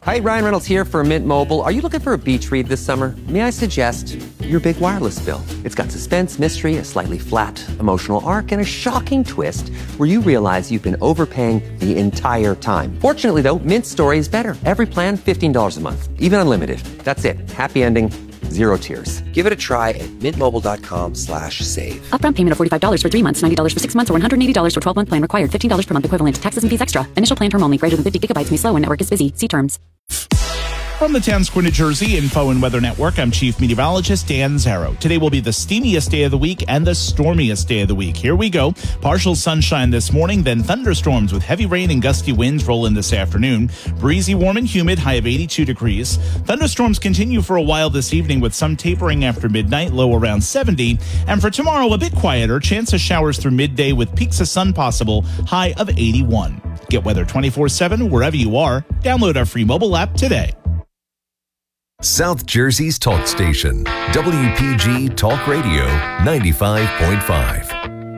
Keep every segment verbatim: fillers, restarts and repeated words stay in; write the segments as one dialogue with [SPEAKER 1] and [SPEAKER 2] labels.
[SPEAKER 1] Hi, Ryan Reynolds here for Mint Mobile. Are you looking for a beach read this summer? May I suggest your big wireless bill? It's got suspense, mystery, a slightly flat emotional arc, and a shocking twist where you realize you've been overpaying the entire time. Fortunately, though, Mint's story is better. Every plan, fifteen dollars a month, even unlimited. That's it. Happy ending. Zero tears. Give it a try at mintmobile.com slash save.
[SPEAKER 2] Upfront payment of forty-five dollars for three months, ninety dollars for six months, or one hundred eighty dollars for twelve-month plan required. fifteen dollars per month equivalent. Taxes and fees extra. Initial plan term only. Greater than fifty gigabytes may slow when network is busy. See terms.
[SPEAKER 3] From the Town Square, New Jersey Info and Weather Network, I'm Chief Meteorologist Dan Zarrow. Today will be the steamiest day of the week and the stormiest day of the week. Here we go. Partial sunshine this morning, then thunderstorms with heavy rain and gusty winds roll in this afternoon. Breezy, warm and humid, high of eighty-two degrees. Thunderstorms continue for a while this evening with some tapering after midnight, low around seventy. And for tomorrow, a bit quieter, chance of showers through midday with peaks of sun possible, high of eighty-one. Get weather twenty-four seven wherever you are. Download our free mobile app today.
[SPEAKER 4] South Jersey's talk station, W P G Talk Radio ninety-five point five.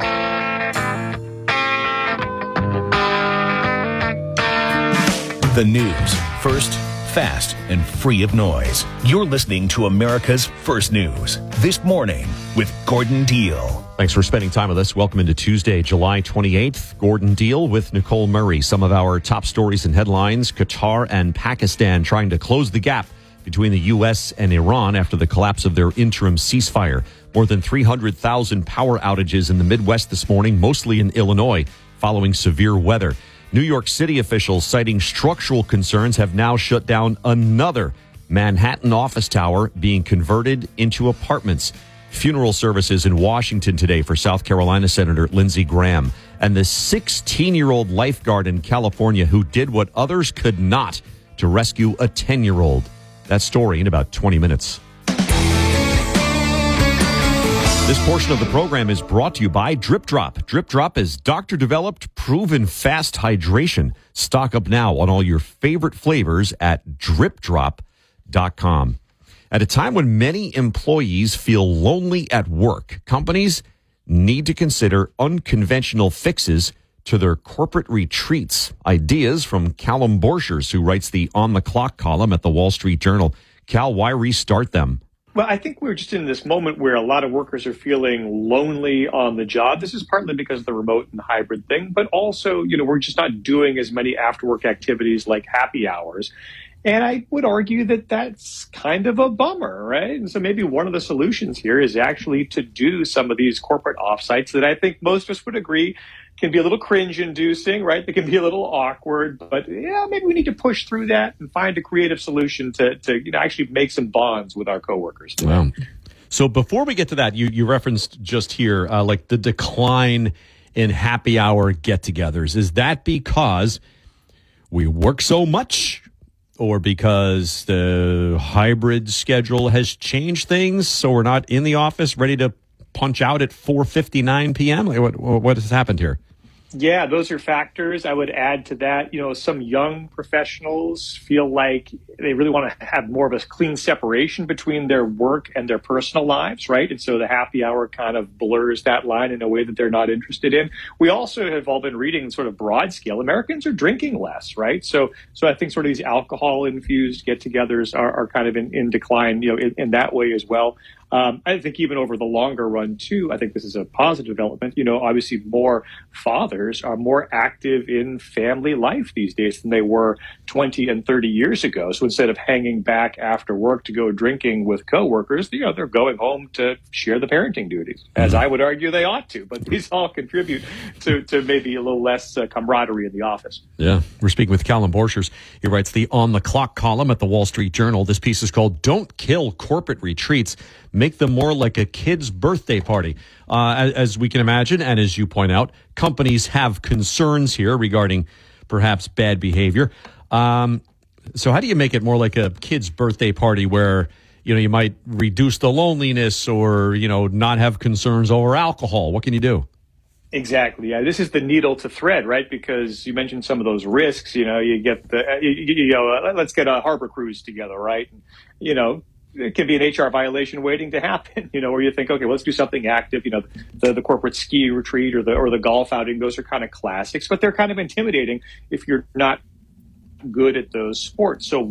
[SPEAKER 5] The news, first, fast, and free of noise. You're listening to America's First News, This Morning with Gordon Deal.
[SPEAKER 6] Thanks for spending time with us. Welcome into Tuesday, July twenty-eighth. Gordon Deal with Nicole Murray. Some of our top stories and headlines: Qatar and Pakistan trying to close the gap between the U S and Iran after the collapse of their interim ceasefire. More than three hundred thousand power outages in the Midwest this morning, mostly in Illinois, following severe weather. New York City officials citing structural concerns have now shut down another Manhattan office tower being converted into apartments. Funeral services in Washington today for South Carolina Senator Lindsey Graham. And the sixteen-year-old lifeguard in California who did what others could not to rescue a ten-year-old. That story in about twenty minutes. This portion of the program is brought to you by Drip Drop. Drip Drop is doctor-developed, proven fast hydration. Stock up now on all your favorite flavors at drip drop dot com. At a time when many employees feel lonely at work, companies need to consider unconventional fixes to their corporate retreats. Ideas from Callum Borchers, who writes the On the Clock column at the Wall Street Journal. Cal, why restart them?
[SPEAKER 7] Well, I think we're just in this moment where a lot of workers are feeling lonely on the job. This is partly because of the remote and hybrid thing, but also, you know, we're just not doing as many after-work activities like happy hours. And I would argue that that's kind of a bummer, right? And so maybe one of the solutions here is actually to do some of these corporate offsites that I think most of us would agree can be a little cringe-inducing, right? They can be a little awkward, but yeah, maybe we need to push through that and find a creative solution to, to you know, actually make some bonds with our coworkers.
[SPEAKER 6] Wow. So before we get to that, you, you referenced just here, uh, like the decline in happy hour get-togethers. Is that because we work so much, or because the hybrid schedule has changed things, so we're not in the office ready to punch out at four fifty-nine p.m.? Like what, what has happened here?
[SPEAKER 7] Yeah, those are factors. I would add to that, you know, some young professionals feel like they really want to have more of a clean separation between their work and their personal lives, right? And so the happy hour kind of blurs that line in a way that they're not interested in. We also have all been reading sort of broad scale. Americans are drinking less, right? So so I think sort of these alcohol-infused get-togethers are, are kind of in, in decline, you know, in, in that way as well. Um, I think even over the longer run, too, I think this is a positive development. You know, obviously more fathers are more active in family life these days than they were twenty and thirty years ago. So instead of hanging back after work to go drinking with coworkers, you know, they're going home to share the parenting duties, as I would argue they ought to. But these all contribute to, to maybe a little less uh, camaraderie in the office.
[SPEAKER 6] Yeah. We're speaking with Callum Borchers. He writes the On the Clock column at the Wall Street Journal. This piece is called Don't Kill Corporate Retreats. Make them more like a kid's birthday party. Uh, as, as we can imagine, and as you point out, companies have concerns here regarding perhaps bad behavior. Um, so how do you make it more like a kid's birthday party where, you know, you might reduce the loneliness or, you know, not have concerns over alcohol? What can you do?
[SPEAKER 7] Exactly. Yeah, this is the needle to thread, right? Because you mentioned some of those risks. You know, you get the, you, you know, uh, let's get a harbor cruise together, right? And, you know, it can be an H R violation waiting to happen, you know, where you think, okay, well, let's do something active. You know, the, the corporate ski retreat or the or the golf outing, those are kind of classics, but they're kind of intimidating if you're not good at those sports. So